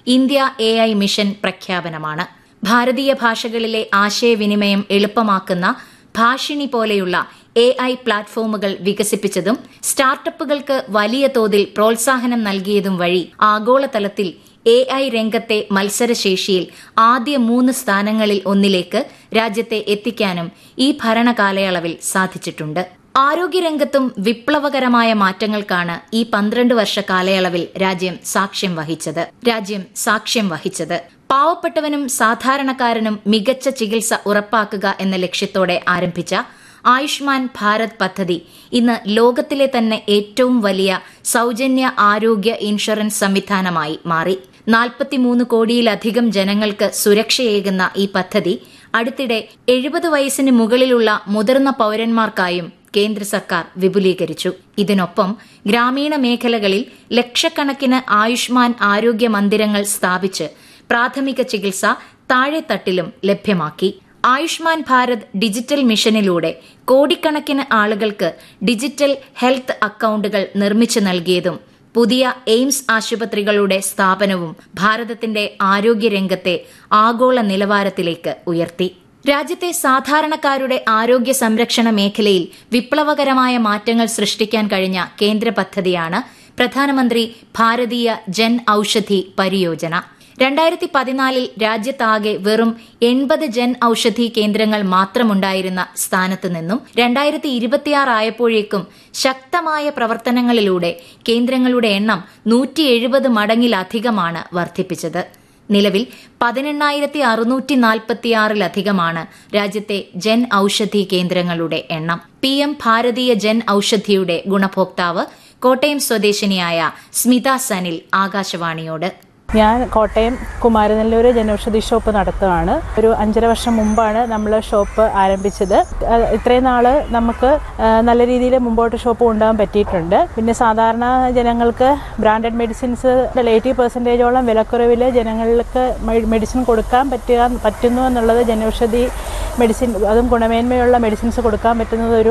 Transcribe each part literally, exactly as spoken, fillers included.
India A I mission പ്രഖ്യാപനമാണ്. ഭാരതീയ ഭാഷകളിലെ ആശയവിനിമയം എളുപ്പമാക്കുന്ന ഭാഷിണി പോലെയുള്ള എ ഐ പ്ലാറ്റ്ഫോമുകൾ വികസിപ്പിച്ചതും സ്റ്റാർട്ടപ്പുകൾക്ക് വലിയ തോതിൽ പ്രോത്സാഹനം നൽകിയതും വഴി ആഗോളതലത്തിൽ എ ഐ രംഗത്തെ മത്സരശേഷിയിൽ ആദ്യ മൂന്ന് സ്ഥാനങ്ങളിൽ ഒന്നിലേക്ക് രാജ്യത്തെ എത്തിക്കാനും ഈ ഭരണകാലയളവിൽ സാധിച്ചിട്ടുണ്ട്. ആരോഗ്യരംഗത്തും വിപ്ലവകരമായ മാറ്റങ്ങൾക്കാണ് ഈ പന്ത്രണ്ട് വർഷ കാലയളവിൽ രാജ്യം സാക്ഷ്യം വഹിച്ചത് രാജ്യം സാക്ഷ്യം വഹിച്ചത് പാവപ്പെട്ടവനും സാധാരണക്കാരനും മികച്ച ചികിത്സ ഉറപ്പാക്കുക എന്ന ലക്ഷ്യത്തോടെ ആരംഭിച്ച ആയുഷ്മാൻ ഭാരത് പദ്ധതി ഇന്ന് ലോകത്തിലെ തന്നെ ഏറ്റവും വലിയ സൌജന്യ ആരോഗ്യ ഇൻഷുറൻസ് സംവിധാനമായി മാറി. നാൽപ്പത്തിമൂന്ന് കോടിയിലധികം ജനങ്ങൾക്ക് സുരക്ഷയേകുന്ന ഈ പദ്ധതി അടുത്തിടെ എഴുപത് വയസ്സിന് മുകളിലുള്ള മുതിർന്ന പൌരന്മാർക്കായും കേന്ദ്ര സർക്കാർ വിപുലീകരിച്ചു. ഇതിനൊപ്പം ഗ്രാമീണ മേഖലകളിൽ ലക്ഷക്കണക്കിന് ആയുഷ്മാൻ ആരോഗ്യ മന്ദിരങ്ങൾ സ്ഥാപിച്ച് പ്രാഥമിക ചികിത്സ താഴെത്തട്ടിലും ലഭ്യമാക്കി. ആയുഷ്മാൻ ഭാരത് ഡിജിറ്റൽ മിഷനിലൂടെ കോടിക്കണക്കിന് ആളുകൾക്ക് ഡിജിറ്റൽ ഹെൽത്ത് അക്കൌണ്ടുകൾ നിർമ്മിച്ചു നൽകിയതും പുതിയ എയിംസ് ആശുപത്രികളുടെ സ്ഥാപനവും ഭാരതത്തിന്റെ ആരോഗ്യരംഗത്തെ ആഗോള നിലവാരത്തിലേക്ക് ഉയർത്തി. രാജ്യത്തെ സാധാരണക്കാരുടെ ആരോഗ്യ സംരക്ഷണ മേഖലയിൽ വിപ്ലവകരമായ മാറ്റങ്ങൾ സൃഷ്ടിക്കാൻ കഴിഞ്ഞ കേന്ദ്ര പദ്ധതിയാണ് പ്രധാനമന്ത്രി ഭാരതീയ ജൻ ഔഷധി പരിയോജന. രണ്ടായിരത്തി പതിനാലിൽ രാജ്യത്താകെ വെറും എൺപത് ജൻ ഔഷധി കേന്ദ്രങ്ങൾ മാത്രമുണ്ടായിരുന്ന സ്ഥാനത്ത് നിന്നും രണ്ടായിരത്തി ഇരുപത്തിയാറ് ആയപ്പോഴേക്കും ശക്തമായ പ്രവർത്തനങ്ങളിലൂടെ കേന്ദ്രങ്ങളുടെ എണ്ണം നൂറ്റി എഴുപത് മടങ്ങിലധികമാണ് വർദ്ധിപ്പിച്ചത്. നിലവിൽ പതിനെണ്ണായിരത്തി അറുന്നൂറ്റി നാൽപ്പത്തിയാറിലധികമാണ് രാജ്യത്തെ ജൻ ഔഷധി കേന്ദ്രങ്ങളുടെ എണ്ണം. പി എം ഭാരതീയ ജൻ ഔഷധിയുടെ ഗുണഭോക്താവ് കോട്ടയം സ്വദേശിനിയായ സ്മിത സനിൽ ആകാശവാണിയോട്. ഞാൻ കോട്ടയം കുമാരനെല്ലൂർ ജനൌഷധി ഷോപ്പ് നടത്തുകയാണ്. ഒരു അഞ്ചര വർഷം മുമ്പാണ് നമ്മൾ ഷോപ്പ് ആരംഭിച്ചത്. ഇത്രയും നാൾ നമുക്ക് നല്ല രീതിയിൽ മുമ്പോട്ട് ഷോപ്പ് കൊണ്ടുപോകാൻ പറ്റിയിട്ടുണ്ട്. പിന്നെ സാധാരണ ജനങ്ങൾക്ക് ബ്രാൻഡഡ് മെഡിസിൻസ് എയ്റ്റി പെർസെൻറ്റേജോളം വിലക്കുറവിൽ ജനങ്ങൾക്ക് മെഡിസിൻ കൊടുക്കാൻ പറ്റുക പറ്റുന്നു എന്നുള്ളത് ജനൌഷധി മെഡിസിൻ, അതും ഗുണമേന്മയുള്ള മെഡിസിൻസ് കൊടുക്കാൻ പറ്റുന്നത് ഒരു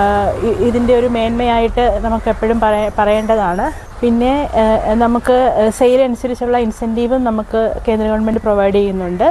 ഇതിൻ്റെ ഒരു മേന്മയായിട്ട് നമുക്ക് എപ്പോഴും പറയേണ്ടതാണ്. പിന്നെ നമുക്ക് സെയിൽ അനുസരിച്ചുള്ള ഇൻസെൻറ്റീവും നമുക്ക് കേന്ദ്ര ഗവൺമെൻറ് പ്രൊവൈഡ് ചെയ്യുന്നുണ്ട്.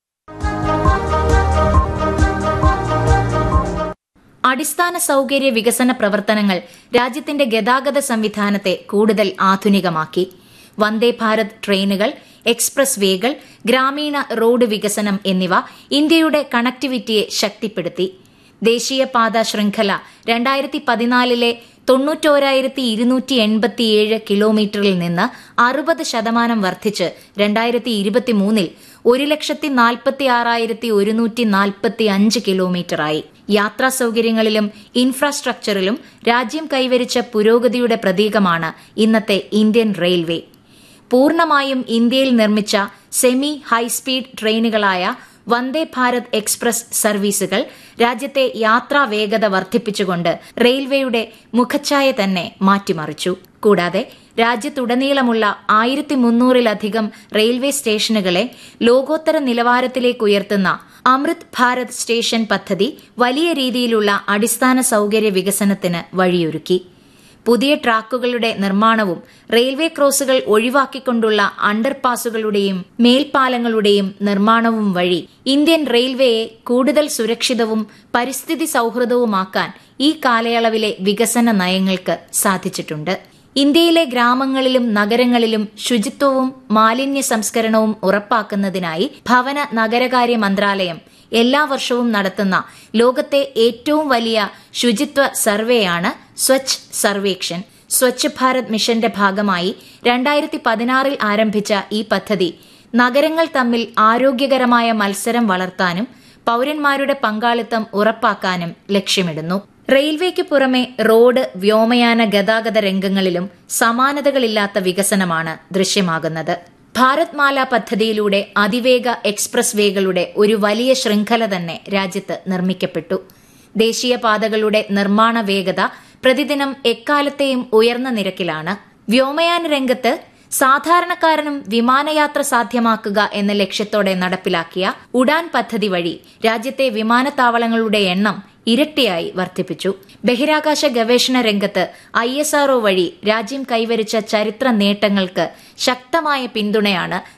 അടിസ്ഥാന സൌകര്യ വികസന പ്രവർത്തനങ്ങൾ രാജ്യത്തിന്റെ ഗതാഗത സംവിധാനത്തെ കൂടുതൽ ആധുനികമാക്കി. വന്ദേ ഭാരത് ട്രെയിനുകൾ, എക്സ്പ്രസ് വേകൾ, ഗ്രാമീണ റോഡ് വികസനം എന്നിവ ഇന്ത്യയുടെ കണക്ടിവിറ്റിയെ ശക്തിപ്പെടുത്തി. ദേശീയപാത ശൃംഖല രണ്ടായിരത്തി പതിനാലിലെ തൊണ്ണൂറ്റോരായിരത്തി ഇരുന്നൂറ്റി എൺപത്തിയേഴ് കിലോമീറ്ററിൽ നിന്ന് അറുപത് ശതമാനം വർദ്ധിച്ച് രണ്ടായിരത്തി ഇരുപത്തിമൂന്നിൽ ഒരു ലക്ഷത്തി നാൽപ്പത്തി ആറായിരത്തി ഒരുന്നൂറ്റി നാൽപ്പത്തി അഞ്ച് കിലോമീറ്ററായി. യാത്രാ സൌകര്യങ്ങളിലും ഇൻഫ്രാസ്ട്രക്ചറിലും രാജ്യം കൈവരിച്ച പുരോഗതിയുടെ പ്രതീകമാണ് ഇന്നത്തെ ഇന്ത്യൻ റെയിൽവേ. പൂർണ്ണമായും ഇന്ത്യയിൽ നിർമ്മിച്ച semi high speed ട്രെയിനുകളായ Vande Bharat express സർവീസുകൾ രാജ്യത്തെ യാത്രാ വേഗത വർദ്ധിപ്പിച്ചുകൊണ്ട് റെയിൽവേയുടെ മുഖച്ഛായ തന്നെ മാറ്റിമറിച്ചു. കൂടാതെ രാജ്യത്തുടനീളമുള്ള ആയിരത്തി മുന്നൂറിലധികം റെയിൽവേ സ്റ്റേഷനുകളെ ലോകോത്തര നിലവാരത്തിലേക്ക് ഉയർത്തുന്ന അമൃത് ഭാരത് സ്റ്റേഷൻ പദ്ധതി വലിയ രീതിയിലുള്ള അടിസ്ഥാന സൌകര്യ വികസനത്തിന് വഴിയൊരുക്കി. പുതിയ ട്രാക്കുകളുടെ നിർമ്മാണവും റെയിൽവേ ക്രോസുകൾ ഒഴിവാക്കിക്കൊണ്ടുള്ള അണ്ടർപാസുകളുടെയും മേൽപ്പാലങ്ങളുടെയും നിർമ്മാണവും വഴി ഇന്ത്യൻ റെയിൽവേയെ കൂടുതൽ സുരക്ഷിതവും പരിസ്ഥിതി സൌഹൃദവുമാക്കാൻ ഈ കാലയളവിലെ വികസന നയങ്ങൾക്ക് സാധിച്ചിട്ടുണ്ട്. ഇന്ത്യയിലെ ഗ്രാമങ്ങളിലും നഗരങ്ങളിലും ശുചിത്വവും മാലിന്യ സംസ്കരണവും ഉറപ്പാക്കുന്നതിനായി ഭവന നഗരകാര്യ മന്ത്രാലയം എല്ലാ വർഷവും നടത്തുന്ന ലോകത്തെ ഏറ്റവും വലിയ ശുചിത്വ സർവേയാണ് സ്വച്ഛ് സർവേക്ഷൻ. സ്വച്ഛ് ഭാരത് മിഷന്റെ ഭാഗമായി രണ്ടായിരത്തി പതിനാറിൽ ആരംഭിച്ച ഈ പദ്ധതി നഗരങ്ങൾ തമ്മിൽ ആരോഗ്യകരമായ മത്സരം വളർത്താനും പൌരന്മാരുടെ പങ്കാളിത്തം ഉറപ്പാക്കാനും ലക്ഷ്യമിടുന്നു. റെയിൽവേക്ക് പുറമെ റോഡ്, വ്യോമയാന ഗതാഗത രംഗങ്ങളിലും സമാനതകളില്ലാത്ത വികസനമാണ് ദൃശ്യമാകുന്നത്. ഭാരത് മാല പദ്ധതിയിലൂടെ അതിവേഗ എക്സ്പ്രസ് വേകളുടെ ഒരു വലിയ ശൃംഖല തന്നെ രാജ്യത്ത് നിർമ്മിക്കപ്പെട്ടു. ദേശീയപാതകളുടെ നിർമ്മാണ വേഗത പ്രതിദിനം എക്കാലത്തെയും ഉയർന്ന നിരക്കിലാണ്. വ്യോമയാന രംഗത്ത് സാധാരണക്കാരനും വിമാനയാത്ര സാധ്യമാക്കുക എന്ന ലക്ഷ്യത്തോടെ നടപ്പിലാക്കിയ ഉഡാൻ പദ്ധതി വഴി രാജ്യത്തെ വിമാനത്താവളങ്ങളുടെ എണ്ണം ഇരട്ടിയായി വർദ്ധിപ്പിച്ചു. ബഹിരാകാശ ഗവേഷണ രംഗത്ത് ഐ എസ് ആർ ഒ വഴി രാജ്യം കൈവരിച്ച ചരിത്ര നേട്ടങ്ങൾക്ക് ശക്തമായ പിന്തുണയാണ്